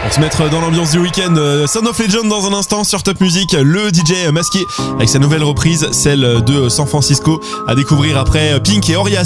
Pour se mettre dans l'ambiance du week-end, Sound of Legend dans un instant sur Top Music, le DJ masqué avec sa nouvelle reprise, celle de San Francisco, à découvrir après Pink et Orias.